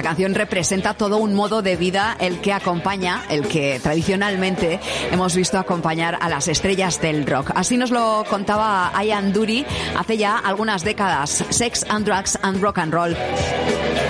La canción representa todo un modo de vida el que tradicionalmente hemos visto acompañar a las estrellas del rock. Así nos lo contaba Ian Dury hace ya algunas décadas. Sex and Drugs and Rock and Roll.